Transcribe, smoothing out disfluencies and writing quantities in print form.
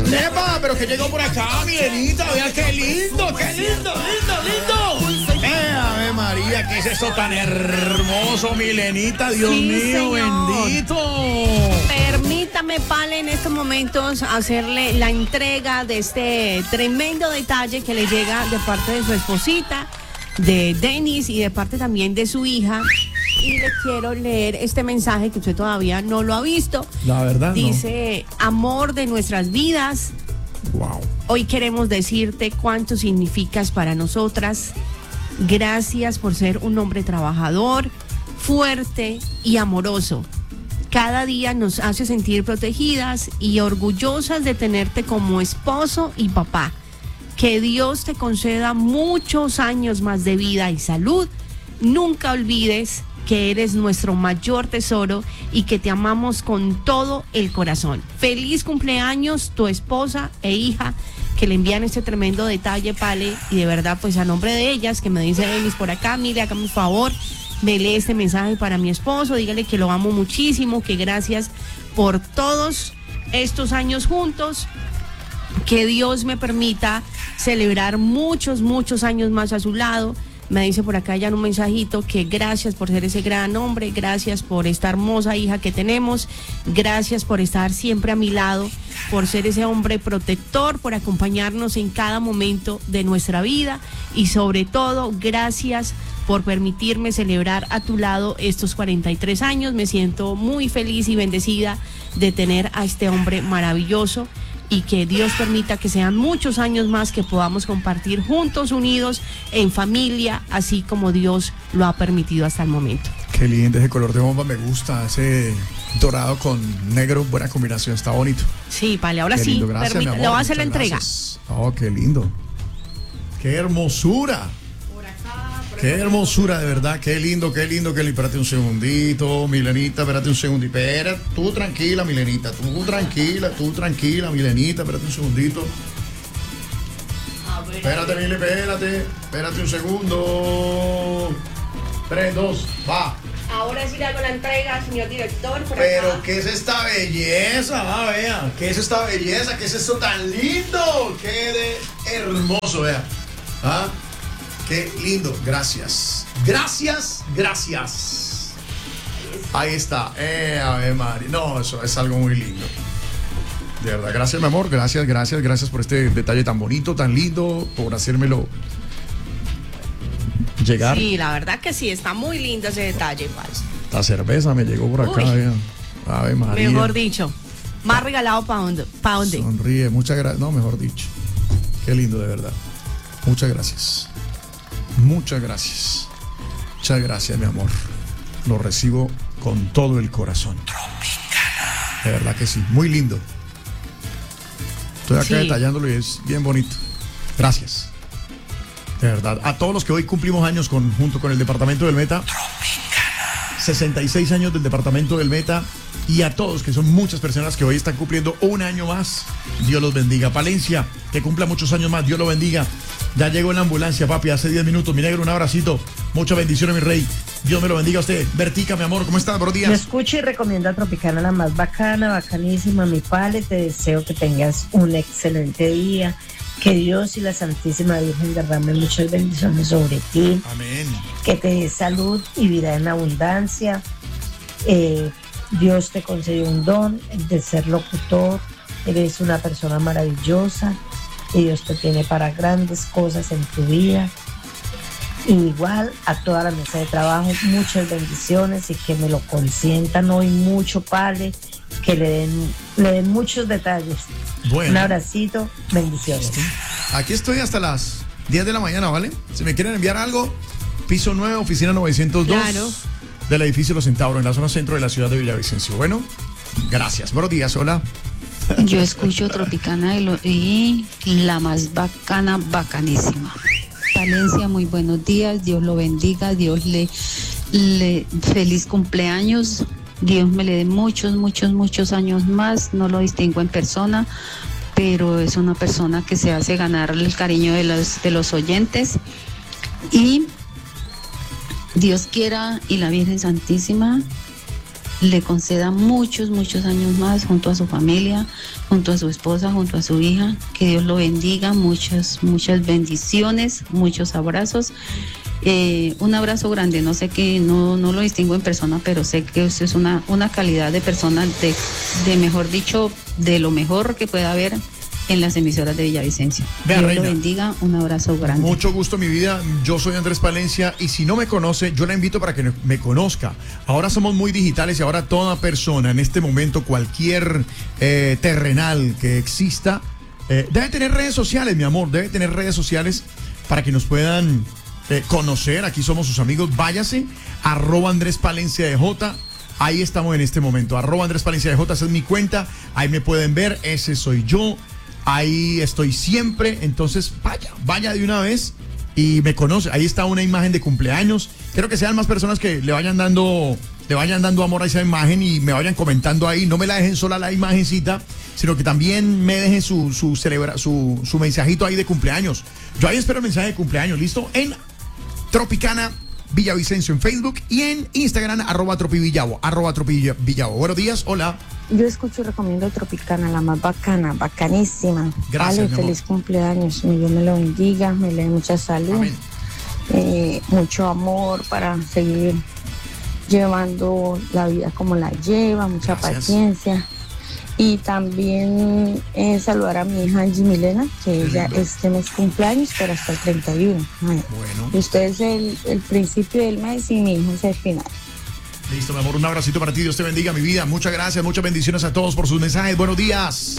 ¡Epa! Pero que llegó por acá, Milenita. Vea qué lindo, qué lindo, lindo, lindo. Ave María, ¿qué es eso tan hermoso, Milenita? Dios mío, señor. bendito. Permítame, Pale, en estos momentos hacerle la entrega de este tremendo detalle que le llega de parte de su esposita, de Denis, y de parte también de su hija. Y le quiero leer este mensaje que usted todavía no lo ha visto. La verdad, Dice, amor de nuestras vidas, no. Wow. hoy queremos decirte cuánto significas para nosotras. Gracias por ser un hombre trabajador, fuerte y amoroso. Cada día nos hace sentir protegidas y orgullosas de tenerte como esposo y papá. Que Dios te conceda muchos años más de vida y salud. Nunca olvides que eres nuestro mayor tesoro y que te amamos con todo el corazón. Feliz cumpleaños, tu esposa e hija, que le envían este tremendo detalle, Pale, y de verdad, pues a nombre de ellas, que me dice Denis por acá, mire, hágame un favor, me lee este mensaje para mi esposo, dígale que lo amo muchísimo, que gracias por todos estos años juntos, que Dios me permita celebrar muchos, muchos años más a su lado. Me dice por acá ya en un mensajito que gracias por ser ese gran hombre, gracias por esta hermosa hija que tenemos, gracias por estar siempre a mi lado, por ser ese hombre protector, por acompañarnos en cada momento de nuestra vida y sobre todo gracias por permitirme celebrar a tu lado estos 43 años. Me siento muy feliz y bendecida de tener a este hombre maravilloso. Y que Dios permita que sean muchos años más que podamos compartir juntos, unidos, en familia, así como Dios lo ha permitido hasta el momento. Qué lindo ese color de bomba, me gusta. Ese dorado con negro, buena combinación, está bonito. Sí, vale, ahora Qué sí, lindo, gracias, mi amor, le voy a hacer la muchas entrega. gracias. Oh, qué lindo. Qué hermosura. Qué hermosura, de verdad, qué lindo, qué lindo, qué lindo. Espérate un segundito, Milenita, espérate un segundito. Espera, tú tranquila, Milenita, tú tranquila, Milenita, espérate un segundito. Espérate, Mile, espérate un segundo. 3, 2, va. Ahora sí le hago la entrega, señor director. Pero, acá. ¿Qué es esta belleza? Va, vea, ¿qué es esta belleza? ¿Qué es esto tan lindo? Qué de hermoso, vea. ¿Ah? Qué lindo, gracias. Gracias. Ahí está. Ave María. No, eso es algo muy lindo. De verdad, gracias, mi amor. Gracias por este detalle tan bonito, tan lindo, por hacérmelo llegar. Sí, la verdad que sí, está muy lindo ese detalle, Pal. La cerveza me llegó por acá. Ave María. Mejor dicho, más regalado para dónde. Sonríe, muchas gracias. No, mejor dicho. Qué lindo, de verdad. Muchas gracias. Muchas gracias, mi amor. Lo recibo con todo el corazón. Tropicana. De verdad que sí, muy lindo. Estoy acá detallándolo y es bien bonito. Gracias. De verdad. A todos los que hoy cumplimos años junto con el departamento del Meta. Tropicana. 66 años del departamento del Meta. Y a todos, que son muchas personas que hoy están cumpliendo un año más. Dios los bendiga. Palencia, que cumpla muchos años más. Dios lo bendiga. Ya llegó en la ambulancia, papi, hace 10 minutos. Mi negro, un abracito. Muchas bendiciones, mi rey. Dios me lo bendiga a usted. Vertica, mi amor, ¿cómo estás? Buenos días. Me escucho y recomiendo a Tropicana, la más bacana, bacanísima. Mi Pale, te deseo que tengas un excelente día. Que Dios y la Santísima Virgen derramen muchas bendiciones sobre ti. Amén. Que te dé salud y vida en abundancia. Dios te concedió un don, el de ser locutor. Eres una persona maravillosa. Y Dios te tiene para grandes cosas en tu vida. Igual a toda la mesa de trabajo, muchas bendiciones y que me lo consientan hoy mucho, Pale, que le den muchos detalles. Bueno. Un abracito, bendiciones. Aquí estoy hasta las 10 de la mañana, ¿vale? Si me quieren enviar algo, piso 9, oficina 902 claro. Del edificio Los Centauros, en la zona centro de la ciudad de Villavicencio. Bueno, gracias. Buenos días, hola. Yo escucho Tropicana y la más bacana, bacanísima. Palencia, muy buenos días, Dios lo bendiga, Dios le feliz cumpleaños, Dios me le dé muchos años más, no lo distingo en persona, pero es una persona que se hace ganar el cariño de los oyentes y Dios quiera y la Virgen Santísima le conceda muchos años más junto a su familia, junto a su esposa, junto a su hija. Que Dios lo bendiga, muchas bendiciones, muchos abrazos. Un abrazo grande, no sé que no lo distingo en persona, pero sé que usted es una calidad de persona de mejor dicho, de lo mejor que pueda haber en las emisoras de Villavicencio. Vea, Dios Reina, lo bendiga, un abrazo grande. Mucho gusto, mi vida. Yo soy Andrés Palencia y si no me conoce, yo la invito para que me conozca. Ahora somos muy digitales y ahora toda persona en este momento, cualquier terrenal que exista, debe tener redes sociales, mi amor, debe tener redes sociales para que nos puedan conocer. Aquí somos sus amigos. Váyase, @AndrésPalenciaDJ. Ahí estamos en este momento, @AndrésPalenciaDJ, esa es mi cuenta. Ahí me pueden ver, ese soy yo. Ahí estoy siempre, entonces vaya de una vez y me conoce. Ahí está una imagen de cumpleaños. Quiero que sean más personas que le vayan dando amor a esa imagen y me vayan comentando ahí. No me la dejen sola la imagencita, sino que también me dejen su mensajito ahí de cumpleaños. Yo ahí espero el mensaje de cumpleaños, ¿listo? En Tropicana Villavicencio en Facebook y en Instagram @tropivillavo. Buenos días, hola. Yo escucho y recomiendo Tropicana, la más bacana, bacanísima. Gracias, Ale, feliz cumpleaños, Dios me lo bendiga, me le dé mucha salud, mucho amor para seguir llevando la vida como la lleva, mucha paciencia. Y también saludar a mi hija Angie Milena, que ella este mes cumpleaños, pero hasta el 31. Bueno. Y usted es el principio del mes y mi hijo es el final. Listo, mi amor, un abracito para ti, Dios te bendiga, mi vida. Muchas gracias, muchas bendiciones a todos por sus mensajes. Buenos días.